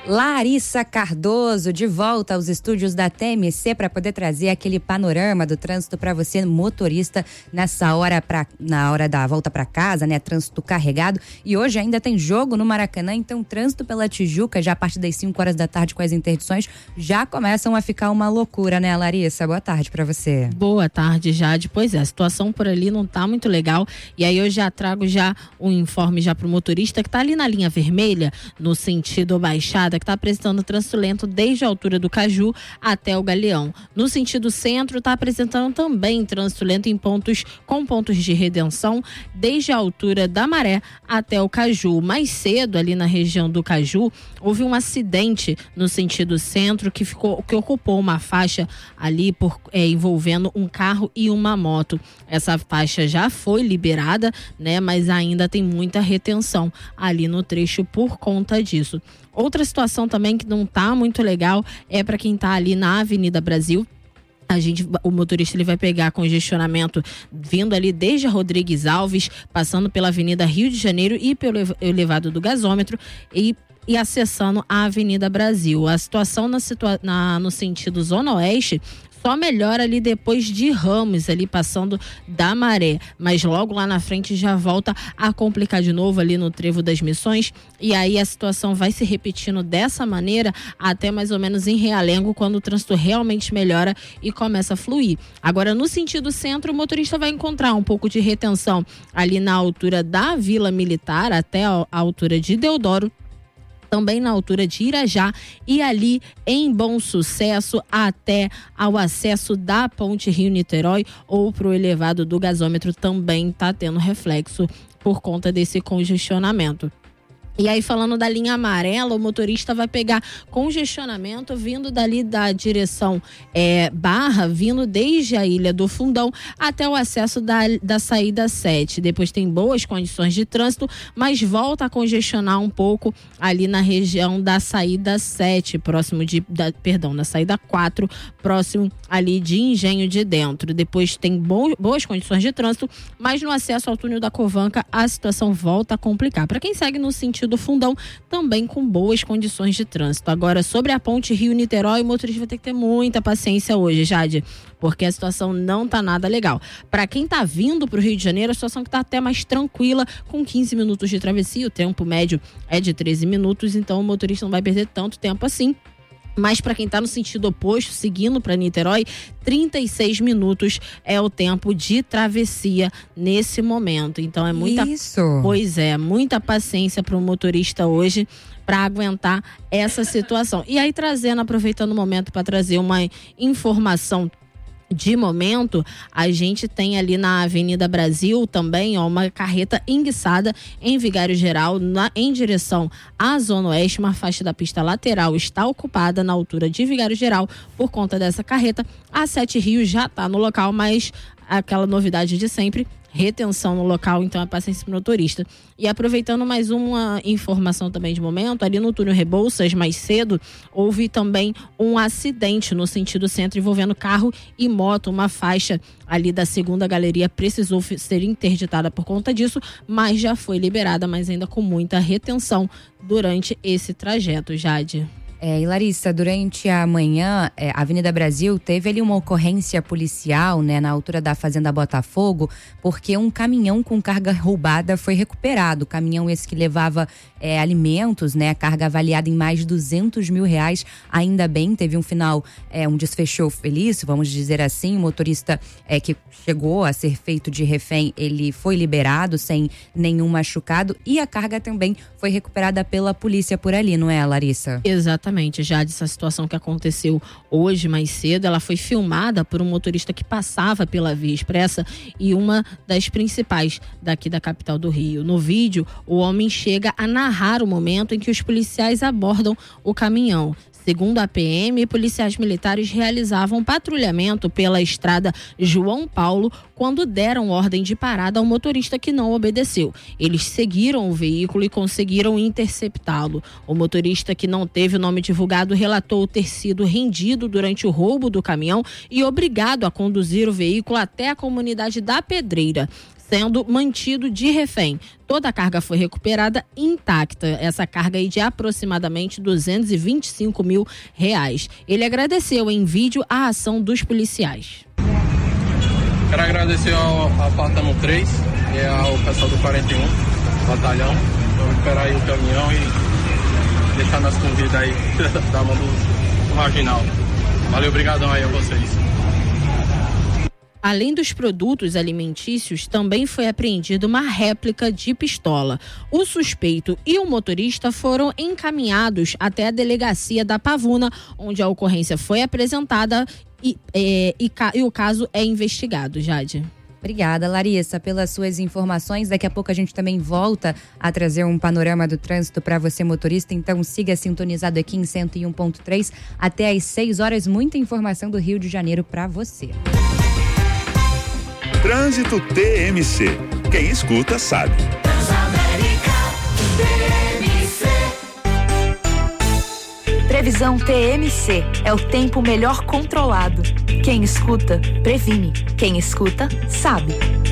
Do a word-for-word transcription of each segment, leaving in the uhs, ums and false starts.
Larissa Cardoso, de volta aos estúdios da T M C para poder trazer aquele panorama do trânsito para você, motorista, nessa hora pra, na hora da volta para casa, né? Trânsito carregado. E hoje ainda tem jogo no Maracanã, então trânsito pela Tijuca, já a partir das cinco horas da tarde com as interdições, já começam a ficar uma loucura, né, Larissa? Boa tarde para você. Boa tarde, Jade. Pois é, a situação por ali não tá muito legal. E aí eu já trago já um informe já pro motorista que tá ali na linha vermelha, no sentido Baixada, que está apresentando trânsito lento desde a altura do Caju até o Galeão. No sentido centro, está apresentando também trânsito lento em pontos com pontos de redenção, desde a altura da Maré até o Caju. Mais cedo, ali na região do Caju, houve um acidente no sentido centro que, ficou, que ocupou uma faixa ali por, é, envolvendo um carro e uma moto. Essa faixa já foi liberada, né? Mas ainda tem muita retenção ali no trecho por conta disso. Outra situação também que não tá muito legal é para quem tá ali na Avenida Brasil. A gente, o motorista ele vai pegar congestionamento vindo ali desde a Rodrigues Alves, passando pela Avenida Rio de Janeiro e pelo elevado do gasômetro e e acessando a Avenida Brasil. A situação na situa- na, no sentido Zona Oeste só melhora ali depois de Ramos, ali passando da Maré, mas logo lá na frente já volta a complicar de novo ali no Trevo das Missões, e aí a situação vai se repetindo dessa maneira até mais ou menos em Realengo, quando o trânsito realmente melhora e começa a fluir. Agora, no sentido centro, o motorista vai encontrar um pouco de retenção ali na altura da Vila Militar até a altura de Deodoro, também na altura de Irajá e ali em Bom Sucesso até ao acesso da Ponte Rio-Niterói ou para o elevado do gasômetro também está tendo reflexo por conta desse congestionamento. E aí, falando da linha amarela, o motorista vai pegar congestionamento vindo dali da direção é, Barra, vindo desde a Ilha do Fundão até o acesso da, da saída sete. Depois tem boas condições de trânsito, mas volta a congestionar um pouco ali na região da saída sete, próximo de, da, perdão, da saída quatro, próximo ali de Engenho de Dentro. Depois tem bo, boas condições de trânsito, mas no acesso ao túnel da Covanca a situação volta a complicar. Para quem segue no sentido do Fundão, também com boas condições de trânsito. Agora, sobre a ponte Rio-Niterói, o motorista vai ter que ter muita paciência hoje, Jade, porque a situação não tá nada legal. Para quem tá vindo pro Rio de Janeiro, a situação que tá até mais tranquila, com quinze minutos de travessia, o tempo médio é de treze minutos, então o motorista não vai perder tanto tempo assim. Mas para quem está no sentido oposto, seguindo para Niterói, trinta e seis minutos é o tempo de travessia nesse momento. Então é muita, Isso. Pois é, muita paciência para o motorista hoje para aguentar essa situação. E aí, trazendo, aproveitando o momento para trazer uma informação de momento, a gente tem ali na Avenida Brasil também, ó, uma carreta enguiçada em Vigário Geral, na, em direção à Zona Oeste. Uma faixa da pista lateral está ocupada na altura de Vigário Geral por conta dessa carreta. A Sete Rios já está no local, mas aquela novidade de sempre, retenção no local, então é paciência para o motorista. E aproveitando mais uma informação também de momento, ali no túnel Rebouças, mais cedo, houve também um acidente no sentido centro envolvendo carro e moto. Uma faixa ali da segunda galeria precisou ser interditada por conta disso, mas já foi liberada, mas ainda com muita retenção durante esse trajeto, Jade. É, e Larissa, durante a manhã, é, a Avenida Brasil teve ali uma ocorrência policial, né, na altura da Fazenda Botafogo, porque um caminhão com carga roubada foi recuperado. O caminhão esse que levava é, alimentos, né, carga avaliada em mais de duzentos mil reais. Ainda bem, teve um final, é, um desfecho feliz, vamos dizer assim. O motorista é, que chegou a ser feito de refém, ele foi liberado sem nenhum machucado, e a carga também foi recuperada pela polícia por ali, não é, Larissa? Exatamente. Exatamente, já dessa situação que aconteceu hoje mais cedo, ela foi filmada por um motorista que passava pela Via Expressa e uma das principais daqui da capital do Rio. No vídeo, o homem chega a narrar o momento em que os policiais abordam o caminhão. Segundo a P M, policiais militares realizavam patrulhamento pela estrada João Paulo quando deram ordem de parada ao motorista que não obedeceu. Eles seguiram o veículo e conseguiram interceptá-lo. O motorista, que não teve o nome divulgado, relatou ter sido rendido durante o roubo do caminhão e obrigado a conduzir o veículo até a comunidade da Pedreira. sendo mantido de refém. Toda a carga foi recuperada intacta, essa carga aí de aproximadamente duzentos e vinte e cinco mil reais. Ele agradeceu em vídeo a ação dos policiais. Quero agradecer ao, ao Platano três e ao pessoal do quarenta e um batalhão. Vamos recuperar aí o caminhão e deixar nas convidas aí da mão do, do marginal. Valeu, obrigadão aí a vocês. Além dos produtos alimentícios, também foi apreendida uma réplica de pistola. O suspeito e o motorista foram encaminhados até a delegacia da Pavuna, onde a ocorrência foi apresentada e, é, e, e o caso é investigado. Jade. Obrigada, Larissa, pelas suas informações. Daqui a pouco a gente também volta a trazer um panorama do trânsito para você, motorista. Então siga sintonizado aqui em cento e um ponto três até às seis horas. Muita informação do Rio de Janeiro para você. Trânsito T M C. Quem escuta sabe. Previsão T M C é o tempo melhor controlado. Quem escuta, previne. Quem escuta, sabe.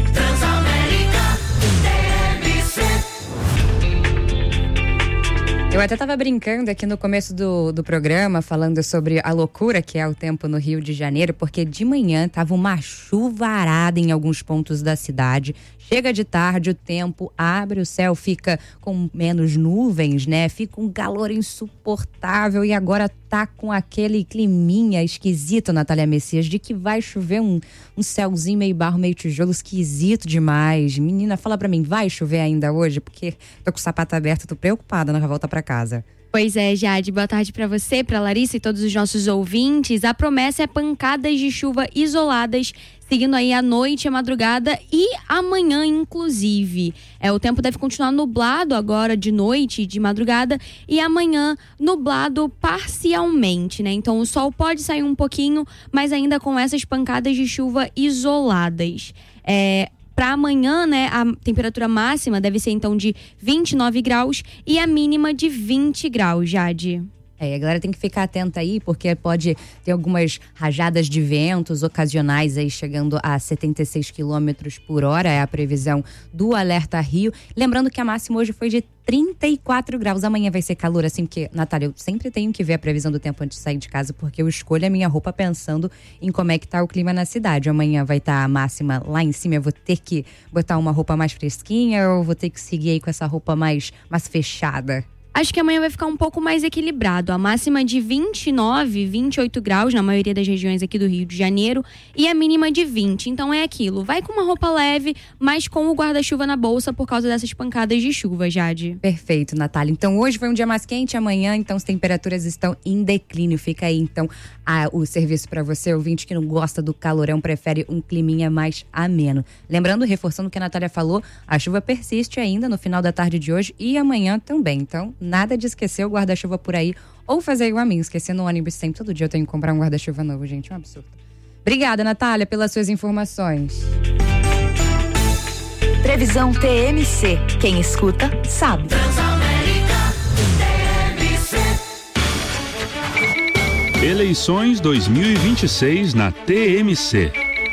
Eu até estava brincando aqui no começo do, do programa, falando sobre a loucura que é o tempo no Rio de Janeiro, porque de manhã tava uma chuvarada em alguns pontos da cidade. Chega de tarde, o tempo abre, o céu fica com menos nuvens, né? Fica um calor insuportável e agora tá com aquele climinha esquisito, Natália Messias, de que vai chover um, um céuzinho meio barro, meio tijolo, esquisito demais. Menina, fala pra mim, vai chover ainda hoje? Porque tô com o sapato aberto, tô preocupada na volta pra casa. Pois é, Jade, boa tarde para você, para Larissa e todos os nossos ouvintes. A promessa é pancadas de chuva isoladas, seguindo aí a noite, a madrugada e amanhã, inclusive. É, o tempo deve continuar nublado agora de noite e de madrugada e amanhã nublado parcialmente, né? Então o sol pode sair um pouquinho, mas ainda com essas pancadas de chuva isoladas. É... Para amanhã, né, a temperatura máxima deve ser então de vinte e nove graus e a mínima de vinte graus, Jade. É, a galera tem que ficar atenta aí, porque pode ter algumas rajadas de ventos ocasionais aí chegando a setenta e seis quilômetros por hora, é a previsão do Alerta Rio. Lembrando que a máxima hoje foi de trinta e quatro graus. Amanhã vai ser calor, assim, porque, Natália, eu sempre tenho que ver a previsão do tempo antes de sair de casa, porque eu escolho a minha roupa pensando em como é que tá o clima na cidade. Amanhã vai estar tá a máxima lá em cima, eu vou ter que botar uma roupa mais fresquinha ou vou ter que seguir aí com essa roupa mais, mais fechada? Acho que amanhã vai ficar um pouco mais equilibrado. A máxima de vinte e nove, vinte e oito graus na maioria das regiões aqui do Rio de Janeiro e a mínima de vinte. Então é aquilo. Vai com uma roupa leve, mas com o guarda-chuva na bolsa por causa dessas pancadas de chuva, Jade. Perfeito, Natália. Então hoje foi um dia mais quente, amanhã então as temperaturas estão em declínio. Fica aí então a, o serviço para você, ouvinte que não gosta do calorão, prefere um climinha mais ameno. Lembrando, reforçando o que a Natália falou, a chuva persiste ainda no final da tarde de hoje e amanhã também. Então nada de esquecer o guarda-chuva por aí ou fazer igual a mim, esquecer no ônibus sempre. Todo dia eu tenho que comprar um guarda-chuva novo, gente, é um absurdo. Obrigada, Natália, pelas suas informações. Previsão T M C. Quem escuta, sabe. Eleições dois mil e vinte e seis na T M C.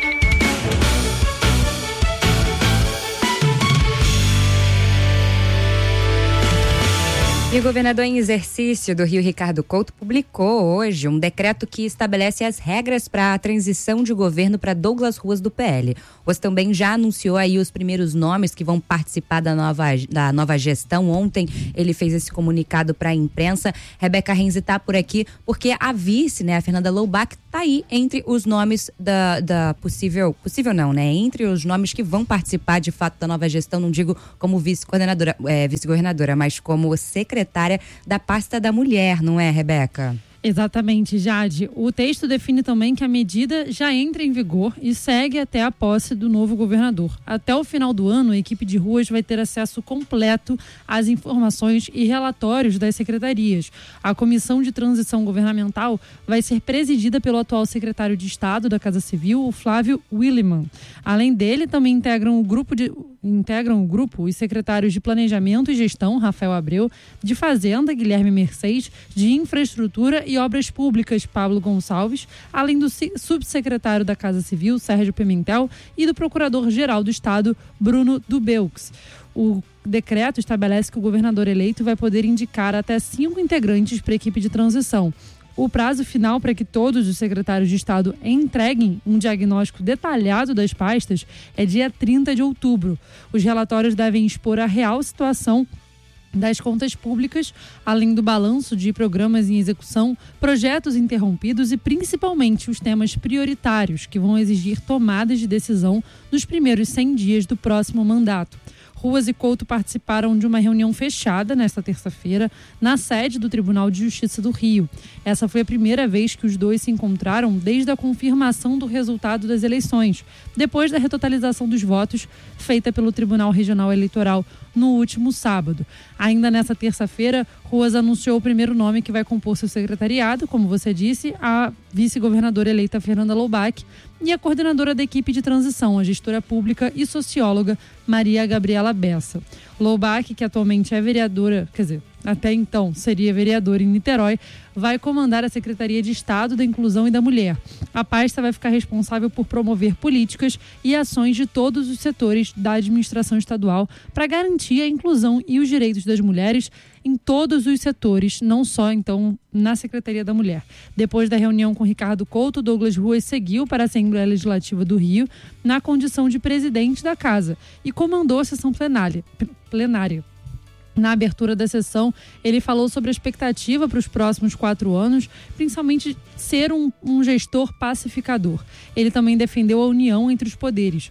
E o governador em exercício do Rio, Ricardo Couto, publicou hoje um decreto que estabelece as regras para a transição de governo para Douglas Ruas do P L. O também já anunciou aí os primeiros nomes que vão participar da nova, da nova gestão. Ontem ele fez esse comunicado para a imprensa. Rebeca Renzi está por aqui porque a vice, né, a Fernanda Loubach, está aí entre os nomes da, da possível, possível não, né, entre os nomes que vão participar de fato da nova gestão. Não digo como vice-coordenadora, é, vice-governadora, mas como secretária da pasta da mulher, não é, Rebeca? Exatamente, Jade. O texto define também que a medida já entra em vigor e segue até a posse do novo governador. Até o final do ano, a equipe de ruas vai ter acesso completo às informações e relatórios das secretarias. A comissão de transição governamental vai ser presidida pelo atual secretário de Estado da Casa Civil, o Flávio Williman. Além dele, também integram o grupo de integram o grupo os secretários de Planejamento e Gestão, Rafael Abreu, de Fazenda, Guilherme Mercedes, de Infraestrutura e e Obras Públicas, Pablo Gonçalves, além do subsecretário da Casa Civil, Sérgio Pimentel, e do procurador-geral do Estado, Bruno Dubeux. O decreto estabelece que o governador eleito vai poder indicar até cinco integrantes para a equipe de transição. O prazo final para que todos os secretários de Estado entreguem um diagnóstico detalhado das pastas é dia trinta de outubro. Os relatórios devem expor a real situação das contas públicas, além do balanço de programas em execução, projetos interrompidos e principalmente os temas prioritários que vão exigir tomadas de decisão nos primeiros cem dias do próximo mandato. Ruas e Couto participaram de uma reunião fechada nesta terça-feira na sede do Tribunal de Justiça do Rio. Essa foi a primeira vez que os dois se encontraram desde a confirmação do resultado das eleições, depois da retotalização dos votos feita pelo Tribunal Regional Eleitoral no último sábado. Ainda nessa terça-feira, Ruas anunciou o primeiro nome que vai compor seu secretariado, como você disse, a vice-governadora eleita Fernanda Loubach e a coordenadora da equipe de transição, a gestora pública e socióloga Maria Gabriela Bessa. Loubach, que atualmente é vereadora, quer dizer, até então seria vereadora em Niterói, vai comandar a Secretaria de Estado da Inclusão e da Mulher. A pasta vai ficar responsável por promover políticas e ações de todos os setores da administração estadual para garantir a inclusão e os direitos das mulheres em todos os setores, não só, então, na Secretaria da Mulher. Depois da reunião com Ricardo Couto, Douglas Ruas seguiu para a Assembleia Legislativa do Rio na condição de presidente da Casa e comandou a sessão plenária. plenária. Na abertura da sessão, ele falou sobre a expectativa para os próximos quatro anos, principalmente ser um, um gestor pacificador. Ele também defendeu a união entre os poderes.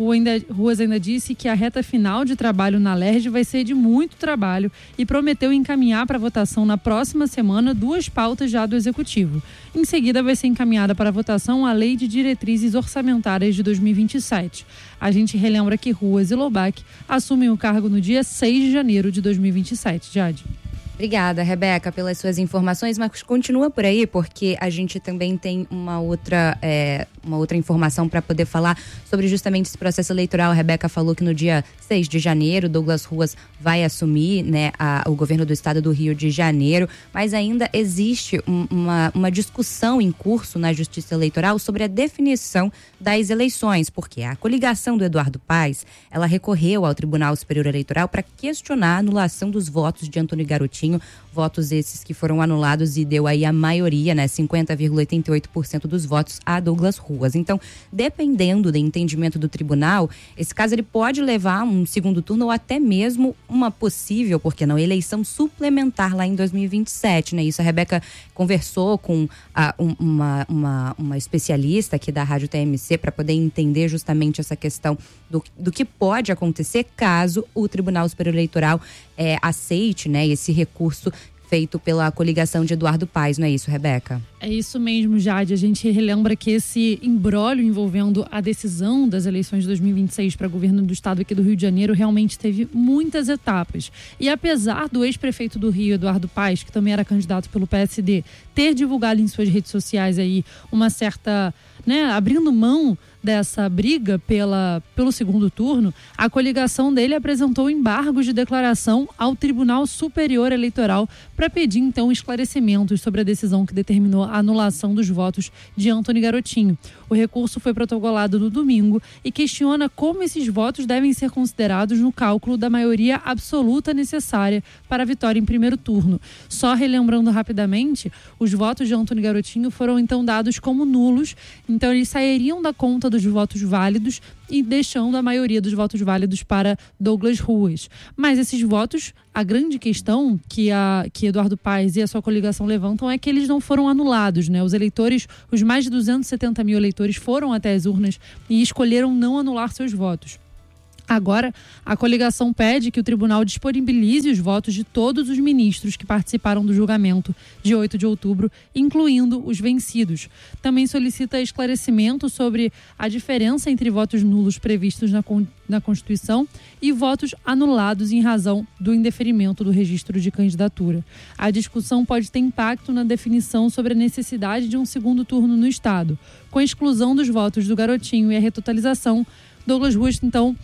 Ruas ainda disse que a reta final de trabalho na L E R J vai ser de muito trabalho e prometeu encaminhar para votação na próxima semana duas pautas já do Executivo. Em seguida, vai ser encaminhada para votação a Lei de Diretrizes Orçamentárias de dois mil e vinte e sete. A gente relembra que Ruas e Loubach assumem o cargo no dia seis de janeiro de dois mil e vinte e sete. Jade. Obrigada, Rebeca, pelas suas informações, mas continua por aí, porque a gente também tem uma outra, é, uma outra informação para poder falar sobre justamente esse processo eleitoral. A Rebeca falou que no dia seis de janeiro, Douglas Ruas vai assumir, né, a, o governo do estado do Rio de Janeiro, mas ainda existe um, uma, uma discussão em curso na Justiça Eleitoral sobre a definição das eleições, porque a coligação do Eduardo Paes, ela recorreu ao Tribunal Superior Eleitoral para questionar a anulação dos votos de Antônio Garotinho, votos esses que foram anulados e deu aí a maioria, né, cinquenta vírgula oitenta e oito por cento dos votos a Douglas Ruas. Então, dependendo do entendimento do tribunal, esse caso ele pode levar um segundo turno ou até mesmo uma possível, por que não, eleição suplementar lá em dois mil e vinte e sete, né? Isso a Rebeca conversou com a, um, uma, uma, uma especialista aqui da Rádio T M C para poder entender justamente essa questão do, do que pode acontecer caso o Tribunal Superior Eleitoral é, aceite, né, esse recurso feito pela coligação de Eduardo Paes, não é isso, Rebeca? É isso mesmo, Jade. A gente relembra que esse imbróglio envolvendo a decisão das eleições de dois mil e vinte e seis para governo do estado aqui do Rio de Janeiro realmente teve muitas etapas. E apesar do ex-prefeito do Rio, Eduardo Paes, que também era candidato pelo P S D, ter divulgado em suas redes sociais aí uma certa, né, abrindo mão dessa briga pela, pelo segundo turno, a coligação dele apresentou embargos de declaração ao Tribunal Superior Eleitoral para pedir, então, esclarecimentos sobre a decisão que determinou a anulação dos votos de Antônio Garotinho. O recurso foi protocolado no domingo e questiona como esses votos devem ser considerados no cálculo da maioria absoluta necessária para a vitória em primeiro turno. Só relembrando rapidamente, os votos de Antônio Garotinho foram, então, dados como nulos, então eles sairiam da conta dos votos válidos e deixando a maioria dos votos válidos para Douglas Ruas. Mas esses votos, a grande questão que, a, que Eduardo Paes e a sua coligação levantam é que eles não foram anulados, né? Os eleitores, os mais de duzentos e setenta mil eleitores foram até as urnas e escolheram não anular seus votos. Agora, a coligação pede que o tribunal disponibilize os votos de todos os ministros que participaram do julgamento de oito de outubro, incluindo os vencidos. Também solicita esclarecimento sobre a diferença entre votos nulos previstos na, na Constituição e votos anulados em razão do indeferimento do registro de candidatura. A discussão pode ter impacto na definição sobre a necessidade de um segundo turno no Estado. Com a exclusão dos votos do Garotinho e a retotalização, Douglas Ruas, então,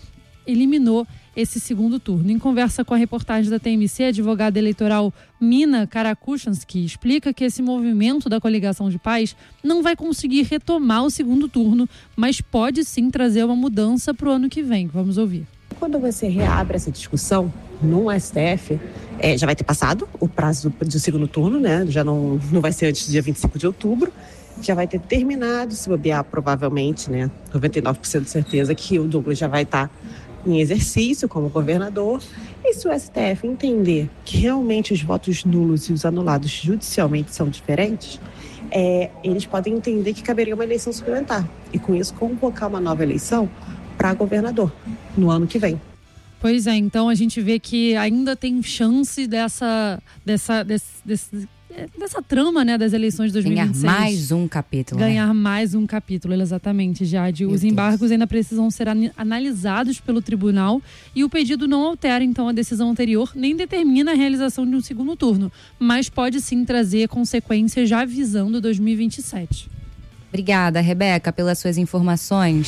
eliminou esse segundo turno. Em conversa com a reportagem da T M C, a advogada eleitoral Mina Karakuchansky explica que esse movimento da coligação de paz não vai conseguir retomar o segundo turno, mas pode sim trazer uma mudança para o ano que vem. Vamos ouvir. Quando você reabre essa discussão no S T F, é, já vai ter passado o prazo do, do segundo turno, né? Já não, não vai ser antes do dia vinte e cinco de outubro. Já vai ter terminado, se bobear, provavelmente, né? noventa e nove por cento de certeza que o Douglas já vai estar em exercício como governador. E se o S T F entender que realmente os votos nulos e os anulados judicialmente são diferentes, é, eles podem entender que caberia uma eleição suplementar. E com isso convocar uma nova eleição para governador no ano que vem. Pois é, então a gente vê que ainda tem chance dessa, dessa, desse, desse, dessa trama, né, das eleições de dois mil e vinte e seis. Ganhar mais um capítulo. Ganhar né? mais um capítulo, exatamente, Jade. Os embargos ainda precisam ser analisados pelo tribunal e o pedido não altera, então, a decisão anterior, nem determina a realização de um segundo turno, mas pode sim trazer consequências já visando dois mil e vinte e sete. Obrigada, Rebeca, pelas suas informações.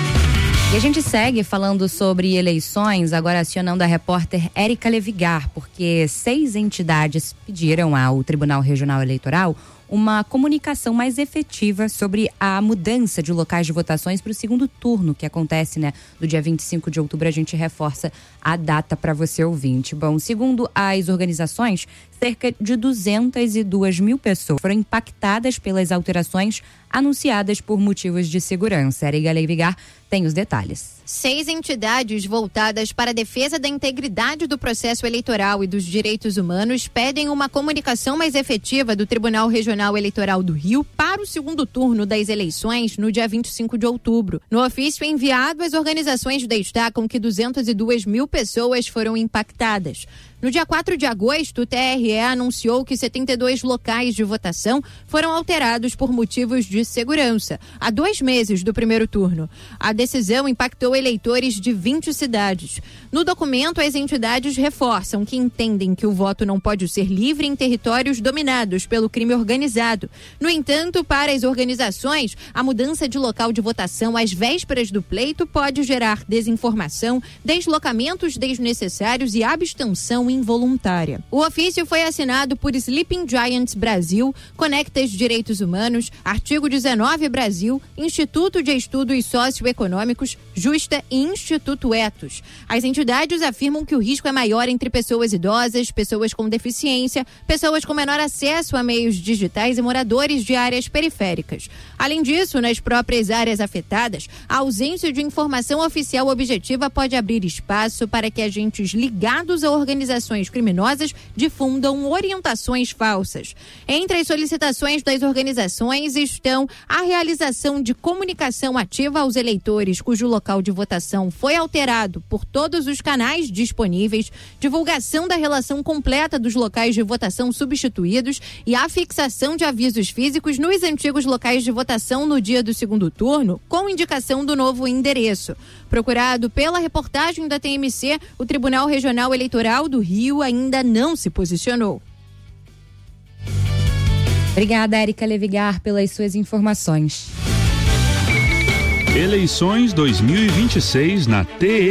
E a gente segue falando sobre eleições, agora acionando a repórter Érica Levigar, porque seis entidades pediram ao Tribunal Regional Eleitoral uma comunicação mais efetiva sobre a mudança de locais de votações para o segundo turno, que acontece, né, do dia vinte e cinco de outubro. A gente reforça a data para você ouvinte. Bom, segundo as organizações, cerca de duzentas e duas mil pessoas foram impactadas pelas alterações anunciadas por motivos de segurança. Érica Levigar tem os detalhes. Seis entidades voltadas para a defesa da integridade do processo eleitoral e dos direitos humanos pedem uma comunicação mais efetiva do Tribunal Regional Eleitoral do Rio para o segundo turno das eleições no dia vinte e cinco de outubro. No ofício enviado, as organizações destacam que duzentas e duas mil pessoas foram impactadas. No dia quatro de agosto, o T R E anunciou que setenta e dois locais de votação foram alterados por motivos de segurança, há dois meses do primeiro turno. A decisão impactou eleitores de vinte cidades. No documento, as entidades reforçam que entendem que o voto não pode ser livre em territórios dominados pelo crime organizado. No entanto, para as organizações, a mudança de local de votação às vésperas do pleito pode gerar desinformação, deslocamentos desnecessários e abstenção involuntária. O ofício foi assinado por Sleeping Giants Brasil, Conectas Direitos Humanos, Artigo dezenove Brasil, Instituto de Estudos Socioeconômicos, Justa e Instituto Etos. As entidades afirmam que o risco é maior entre pessoas idosas, pessoas com deficiência, pessoas com menor acesso a meios digitais e moradores de áreas periféricas. Além disso, nas próprias áreas afetadas, a ausência de informação oficial objetiva pode abrir espaço para que agentes ligados a organizações criminosas difundam orientações falsas. Entre as solicitações das organizações estão a realização de comunicação ativa aos eleitores cujo local de votação foi alterado por todos os canais disponíveis, divulgação da relação completa dos locais de votação substituídos e a fixação de avisos físicos nos antigos locais de votação no dia do segundo turno, com indicação do novo endereço. Procurado pela reportagem da T M C, o Tribunal Regional Eleitoral do Rio ainda não se posicionou. Obrigada, Érica Levigar, pelas suas informações. Eleições dois mil e vinte e seis na T